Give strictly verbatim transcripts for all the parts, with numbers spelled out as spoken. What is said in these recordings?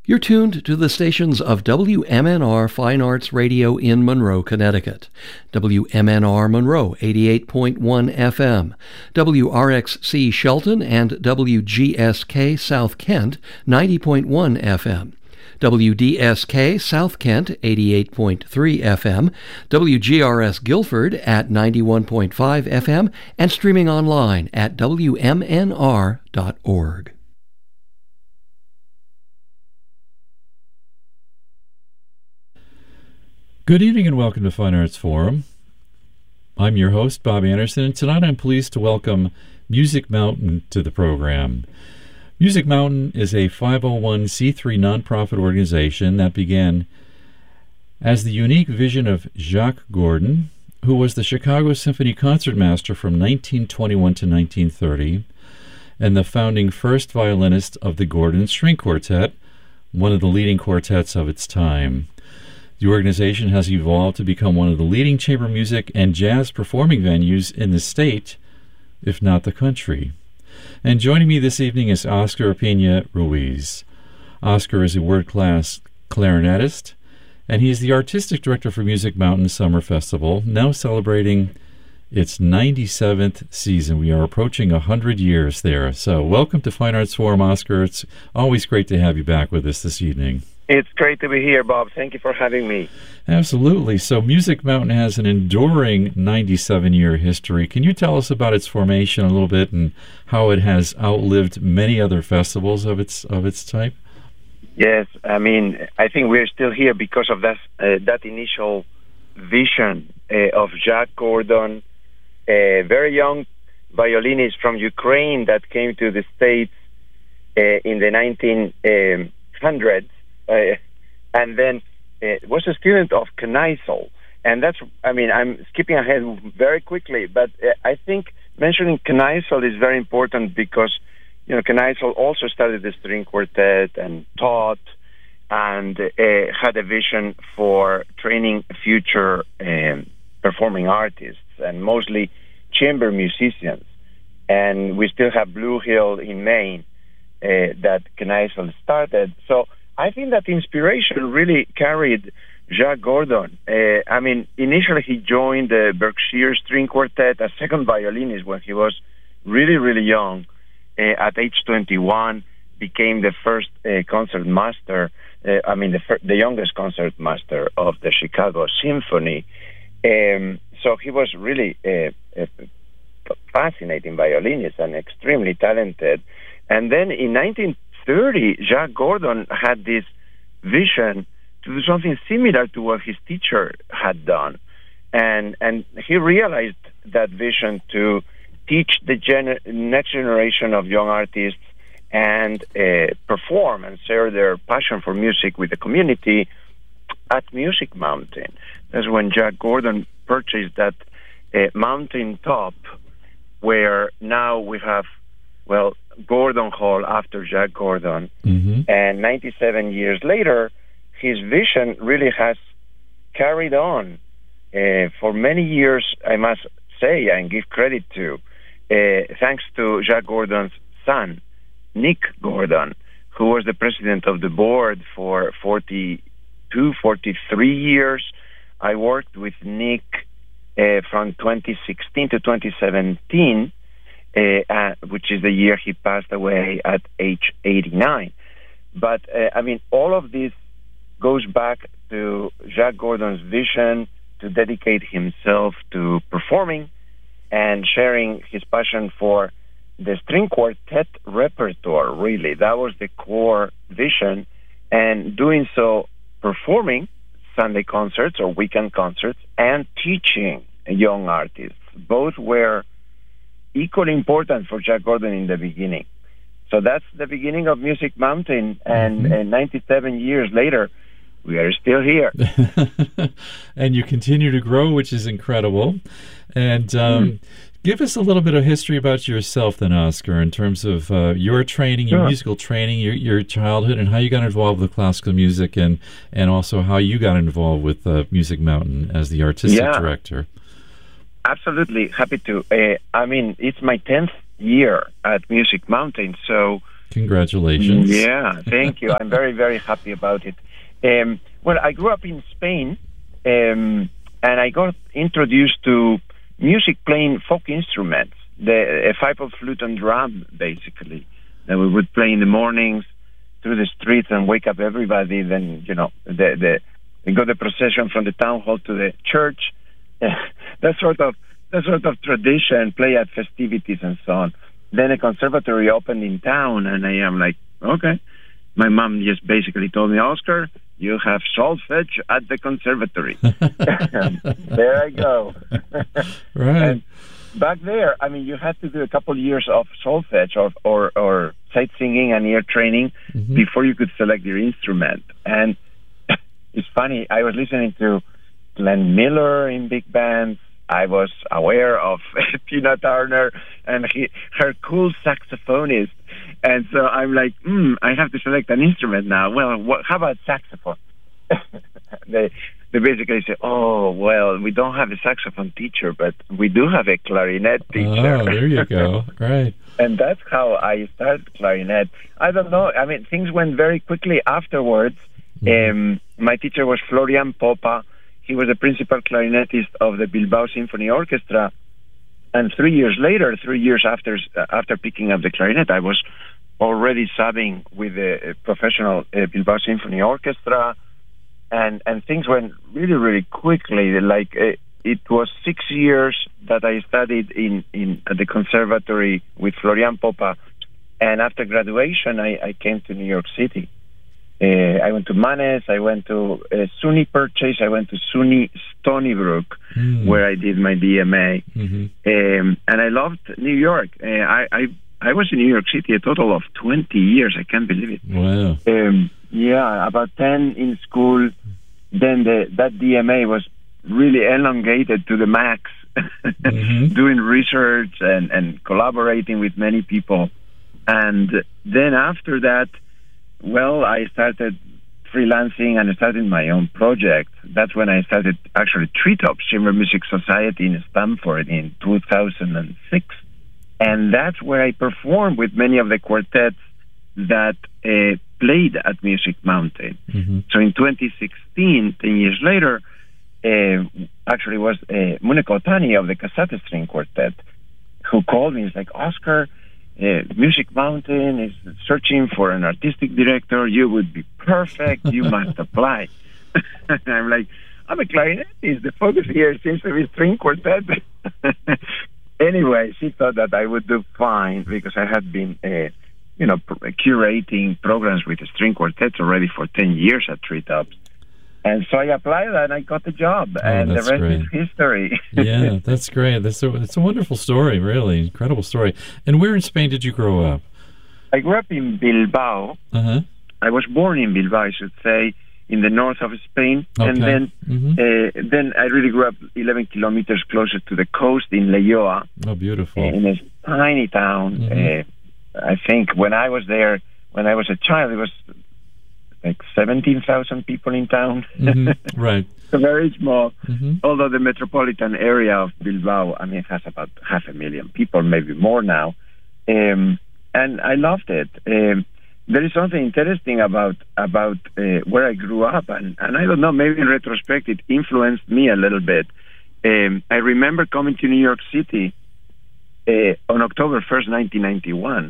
You're tuned to the stations of W M N R Fine Arts Radio in Monroe, Connecticut, W M N R Monroe eighty-eight point one F M, W R X C Shelton and W G S K South Kent ninety point one F M, W D S K South Kent eighty-eight point three F M, W G R S Guilford at ninety-one point five F M, and streaming online at W M N R dot org. Good evening and welcome to Fine Arts Forum. I'm your host, Bob Anderson, and tonight I'm pleased to welcome Music Mountain to the program. Music Mountain is a five oh one c three nonprofit organization that began as the unique vision of Jacques Gordon, who was the Chicago Symphony concertmaster from nineteen twenty-one to nineteen thirty, and the founding first violinist of the Gordon String Quartet, one of the leading quartets of its time. The organization has evolved to become one of the leading chamber music and jazz performing venues in the state, if not the country. And joining me this evening is Oscar Pena Ruiz. Oscar is a world-class clarinetist, and he is the artistic director for Music Mountain Summer Festival, now celebrating its ninety-seventh season. We are approaching one hundred years there. So welcome to Fine Arts Forum, Oscar. It's always great to have you back with us this evening. It's great to be here, Bob. Thank you for having me. Absolutely. So Music Mountain has an enduring ninety-seven-year history. Can you tell us about its formation a little bit and how it has outlived many other festivals of its of its type? Yes, I mean, I think we're still here because of that uh, that initial vision uh, of Jacques Gordon, a very young violinist from Ukraine that came to the States uh, in the nineteen hundreds. Uh, and then uh, was a student of Kneissl. And that's, I mean, I'm skipping ahead very quickly, but uh, I think mentioning Kneissl is very important because, you know, Kneissl also started the string quartet and taught and uh, had a vision for training future um, performing artists and mostly chamber musicians. And we still have Blue Hill in Maine uh, that Kneissl started. So I think that inspiration really carried Jacques Gordon. Uh, I mean, initially he joined the Berkshire String Quartet as second violinist when he was really, really young. Uh, at age twenty-one, became the first uh, concertmaster, uh, I mean, the, fir- the youngest concertmaster of the Chicago Symphony. Um, so he was really a, a fascinating violinist and extremely talented. And then in nineteen thirty, Jacques Gordon had this vision to do something similar to what his teacher had done. And and he realized that vision to teach the gener- next generation of young artists and uh, perform and share their passion for music with the community at Music Mountain. That's when Jacques Gordon purchased that uh, mountain top where now we have, well, Gordon Hall after Jacques Gordon. Mm-hmm. And ninety-seven years later, his vision really has carried on uh, for many years, I must say, and give credit to, uh, thanks to Jacques Gordon's son, Nick Gordon, who was the president of the board for forty-two, forty-three years. I worked with Nick uh, from twenty sixteen to twenty seventeen, Uh, uh, which is the year he passed away at age eighty-nine. But, uh, I mean, all of this goes back to Jacques Gordon's vision to dedicate himself to performing and sharing his passion for the string quartet repertoire, really. That was the core vision. And doing so, performing Sunday concerts or weekend concerts and teaching young artists. Both were equally important for Jacques Gordon in the beginning. So that's the beginning of Music Mountain, and, mm-hmm. and ninety-seven years later, we are still here. And you continue to grow, which is incredible. And um, mm-hmm. give us a little bit of history about yourself then, Oscar, in terms of uh, your training, your sure. musical training, your, your childhood, and how you got involved with classical music, and, and also how you got involved with uh, Music Mountain as the artistic yeah. director. Absolutely, happy to. Uh, I mean, it's my tenth year at Music Mountain, so Congratulations. Yeah, thank you. I'm very, very happy about it. Um, well, I grew up in Spain, um, and I got introduced to music playing folk instruments, the a five-o flute and drum, basically, that we would play in the mornings through the streets and wake up everybody. Then, you know, the the we got the procession from the town hall to the church. that sort of that sort of tradition, play at festivities and so on. Then a conservatory opened in town, and I am like, okay. My mom just basically told me, Oscar, you have solfege at the conservatory. There I go. Right. And back there, I mean, you had to do a couple years of solfege or or, or sight singing and ear training mm-hmm. before you could select your instrument. And it's funny, I was listening to Glenn Miller in big bands. I was aware of Tina Turner and he, her cool saxophonist. And so I'm like, hmm, I have to select an instrument now. Well, what, how about saxophone? they, they basically say, oh, well, we don't have a saxophone teacher, but we do have a clarinet teacher. Oh, there you go. Right. And that's how I started clarinet. I don't know. I mean, things went very quickly afterwards. Mm-hmm. Um, my teacher was Florian Popa. He was the principal clarinetist of the Bilbao Symphony Orchestra. And three years later, three years after uh, after picking up the clarinet, I was already subbing with the uh, professional uh, Bilbao Symphony Orchestra. And, and things went really, really quickly. Like uh, it was six years that I studied in, in at the conservatory with Florian Popa. And after graduation, I, I came to New York City. Uh, I went to Manes, I went to uh, SUNY Purchase, I went to SUNY Stony Brook, mm. where I did my D M A. Mm-hmm. Um, and I loved New York. Uh, I, I I was in New York City a total of twenty years. I can't believe it. Wow. Um, yeah, about ten in school. Then the, that D M A was really elongated to the max, mm-hmm. doing research and, and collaborating with many people. And then after that, well, I started freelancing and I started my own project. That's when I started actually Treetops Chamber Music Society in Stamford in two thousand six. And that's where I performed with many of the quartets that uh, played at Music Mountain. Mm-hmm. So in twenty sixteen, ten years later, uh, actually was uh, Muneko Otani of the Cassate String Quartet who called me. He's like, Oscar, Uh, Music Mountain is searching for an artistic director. You would be perfect. You must apply. I'm like, I'm a clarinetist. The focus here seems to be string quartet. Anyway, she thought that I would do fine because I had been, uh, you know, pr- curating programs with string quartets already for ten years at Treetops. And so I applied and I got the job, oh, and the rest great. is history. Yeah, that's great. That's a, it's a wonderful story, really. Incredible story. And where in Spain did you grow up? I grew up in Bilbao. Uh-huh. I was born in Bilbao, I should say, in the north of Spain. Okay. And then mm-hmm. uh, then I really grew up eleven kilometers closer to the coast in Leioa. Oh, beautiful. In a tiny town. Mm-hmm. Uh, I think when I was there, when I was a child, it was like seventeen thousand people in town. Mm-hmm. Right. So very small. Mm-hmm. Although the metropolitan area of Bilbao, I mean, it has about half a million people, maybe more now. Um, and I loved it. Um, there is something interesting about about uh, where I grew up, and, and I don't know, maybe in retrospect, it influenced me a little bit. Um, I remember coming to New York City uh, on October first, nineteen ninety-one.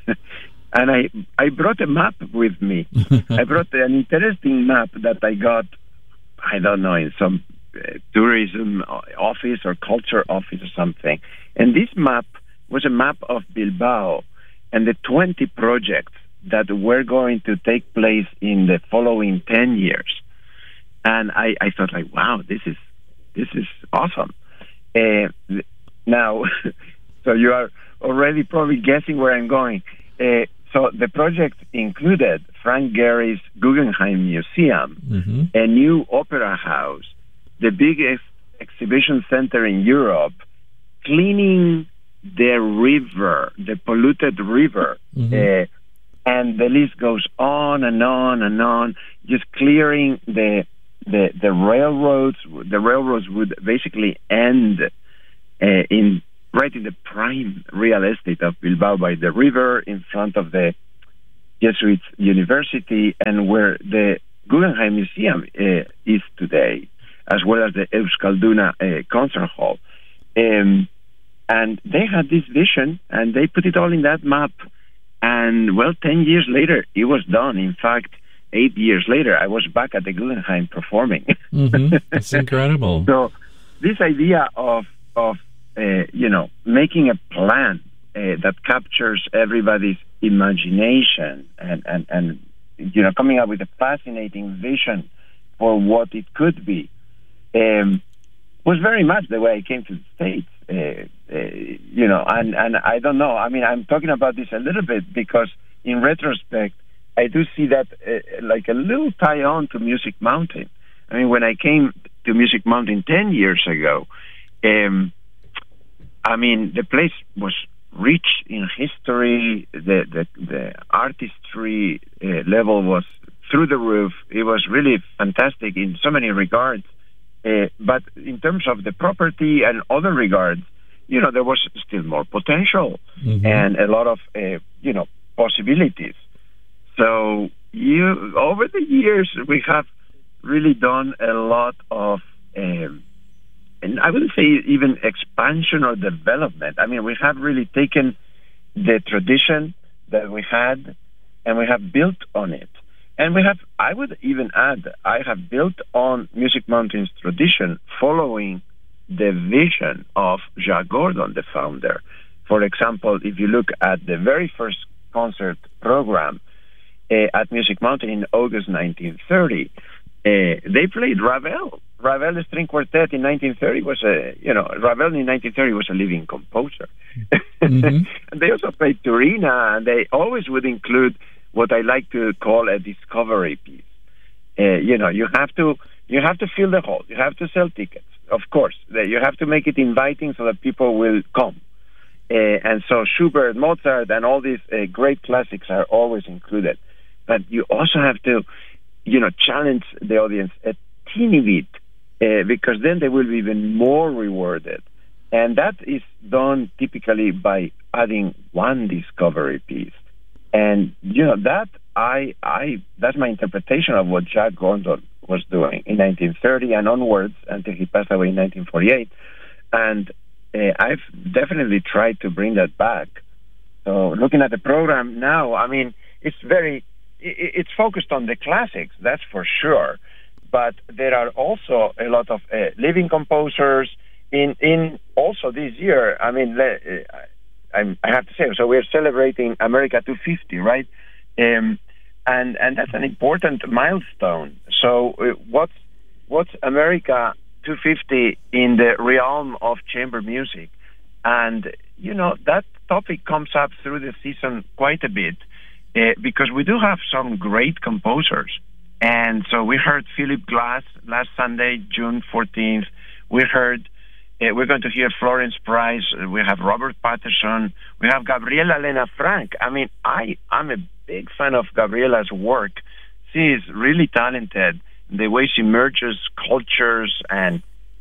And I, I brought a map with me. I brought an interesting map that I got, I don't know, in some uh, tourism office or culture office or something. And this map was a map of Bilbao and the twenty projects that were going to take place in the following ten years. And I, I thought, like, wow, this is this is awesome. Uh, now, so you are already probably guessing where I'm going. Uh, So the project included Frank Gehry's Guggenheim Museum, mm-hmm. a new opera house, the biggest exhibition center in Europe, cleaning the river, the polluted river. Mm-hmm. Uh, and the list goes on and on and on, just clearing the, the, the railroads. The railroads would basically end uh, in... right in the prime real estate of Bilbao by the river, in front of the Jesuit University and where the Guggenheim Museum uh, is today, as well as the Euskalduna uh, Concert Hall. Um, and they had this vision, and they put it all in that map. And, well, ten years later, it was done. In fact, eight years later, I was back at the Guggenheim performing. Mm-hmm. That's incredible. So this idea of, of uh, you know, making a plan uh, that captures everybody's imagination and, and, and, you know, coming up with a fascinating vision for what it could be, um, was very much the way I came to the States. Uh, uh, you know, and, and I don't know. I mean, I'm talking about this a little bit because in retrospect, I do see that uh, like a little tie on to Music Mountain. I mean, when I came to Music Mountain ten years ago, um, I mean, the place was rich in history. The the, the artistry uh, level was through the roof. It was really fantastic in so many regards. Uh, but in terms of the property and other regards, you know, there was still more potential mm-hmm. and a lot of, uh, you know, possibilities. So you, over the years, we have really done a lot of, um, and I wouldn't say even expansion or development. I mean, we have really taken the tradition that we had and we have built on it. And we have, I would even add, I have built on Music Mountain's tradition following the vision of Jacques Gordon, the founder. For example, if you look at the very first concert program uh, at Music Mountain in August nineteen thirty, uh, they played Ravel. Ravel, the string quartet in nineteen thirty was a, you know, Ravel in nineteen thirty was a living composer. Mm-hmm. And they also played Turina, and they always would include what I like to call a discovery piece. Uh, you know, you have to you have to fill the hall. You have to sell tickets, of course. You have to make it inviting so that people will come. Uh, and so Schubert, Mozart, and all these uh, great classics are always included. But you also have to, you know, challenge the audience a teeny bit, uh, because then they will be even more rewarded. And that is done typically by adding one discovery piece. And, you know, that I, I, that's my interpretation of what Jacques Gordon was doing in nineteen thirty and onwards until he passed away in nineteen forty-eight. And uh, I've definitely tried to bring that back. So looking at the program now, I mean, it's very, it's focused on the classics, that's for sure. But there are also a lot of uh, living composers in, in also this year. I mean, uh, I'm, I have to say, so we're celebrating America two fifty, right? Um, and and that's an important milestone. So uh, what's what's America two fifty in the realm of chamber music? And, you know, that topic comes up through the season quite a bit uh, because we do have some great composers. And so we heard Philip Glass last Sunday, June fourteenth. We heard Uh, we're going to hear Florence Price. Uh, we have Robert Patterson. We have Gabriela Lena Frank. I mean, I, I'm a big fan of Gabriela's work. She is really talented. The way she merges cultures and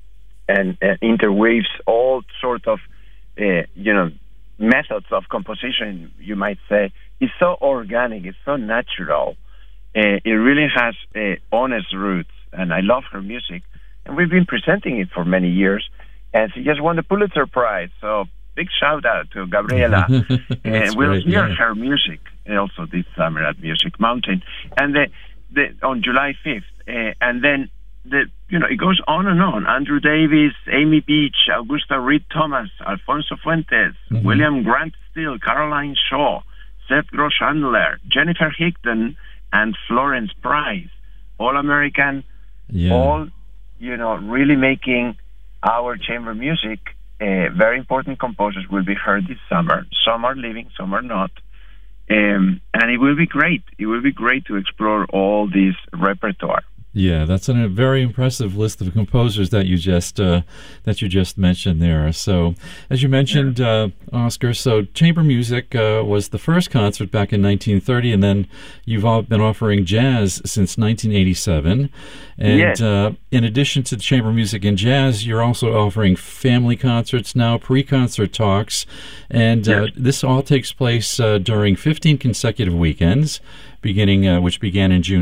and uh, interweaves all sort of, uh, you know, methods of composition, you might say, is so organic. It's so natural. Uh, it really has uh, honest roots, and I love her music. And we've been presenting it for many years. And she just won the Pulitzer Prize. So big shout out to Gabriela. And we'll great, hear yeah. her music also this summer at Music Mountain. And the, the, on July fifth. Uh, and then, the you know, it goes on and on. Andrew Davis, Amy Beach, Augusta Reed Thomas, Alfonso Fuentes, mm-hmm. William Grant Still, Caroline Shaw, Seth Grosshandler, Jennifer Higdon, and Florence Price. All American, yeah. all, you know, really making our chamber music, uh, very important composers will be heard this summer. Some are living, some are not. Um, and it will be great. It will be great to explore all this repertoire. Yeah, that's a very impressive list of composers that you just uh, that you just mentioned there. So, as you mentioned, uh, Oscar, so chamber music uh, was the first concert back in nineteen thirty, and then you've all been offering jazz since nineteen eighty-seven. And Yes. uh, in addition to chamber music and jazz, you're also offering family concerts now, pre-concert talks, and uh, Yes. this all takes place uh, during fifteen consecutive weekends, beginning uh, which began in June